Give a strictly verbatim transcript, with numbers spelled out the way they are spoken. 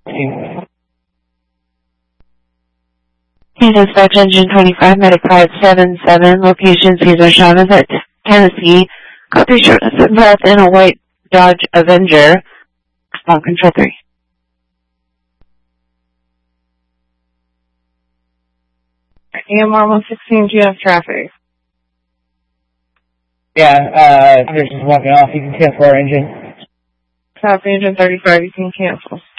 Please dispatch engine twenty-five, medic five seven seven, location Cesar Chavez at Tennessee. Copy shortness of breath in a white Dodge Avenger. Respond control three. E M R one sixteen, G F traffic. Yeah, uh, Anderson's walking off. You can cancel our engine. Copy engine thirty-five, you can cancel.